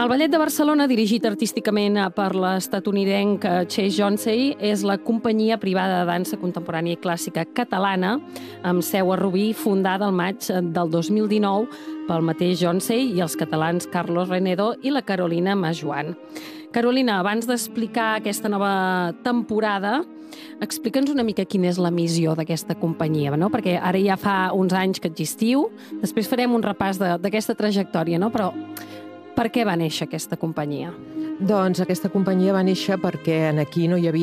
El Ballet de Barcelona, dirigit artísticament per l'estatunidenc Chase Johnsey, és la companyia privada de dansa contemporània i clàssica catalana, amb seu a Rubí, fundada al maig del 2019 pel mateix Johnsey i els catalans Carlos Renedo i la Carolina Masjoan. Carolina, abans d'explicar aquesta nova temporada, explica'ns una mica quina és la missió d'aquesta companyia, no? Perquè ara ja fa uns anys que existiu, després farem un repàs d'aquesta trajectòria, no? Però per què va néixer aquesta companyia? Doncs aquesta companyia va néixer perquè aquí no hi havia